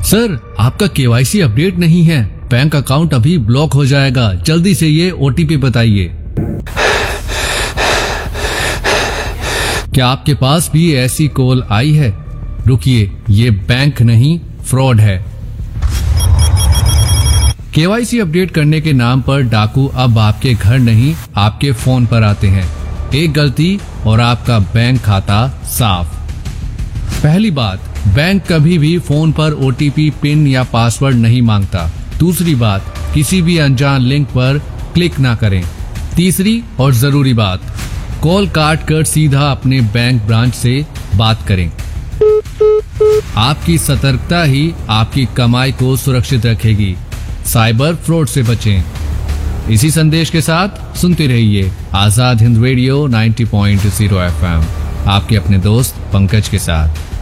Sir, आपका KYC update नहीं है, बैंक अकाउंट अभी ब्लॉक हो जाएगा, जल्दी से ये ओटीपी बताइए। क्या आपके पास भी ऐसी कॉल आई है? रुकिए, ये बैंक नहीं, फ्रॉड है। केवाईसी अपडेट करने के नाम पर डाकू अब आपके घर नहीं, आपके फोन पर आते हैं। एक गलती और आपका बैंक खाता साफ। पहली बात, बैंक कभी भी फोन पर ओटीपी, पिन या पासवर्ड नहीं मांगता। दूसरी बात, किसी भी अनजान लिंक पर क्लिक ना करें। तीसरी और जरूरी बात, कॉल काट कर सीधा अपने बैंक ब्रांच से बात करें। आपकी सतर्कता ही आपकी कमाई को सुरक्षित रखेगी। साइबर फ्रॉड से बचें। इसी संदेश के साथ सुनते रहिए आजाद हिंद रेडियो 90.0 FM, आपके अपने दोस्त पंकज के साथ।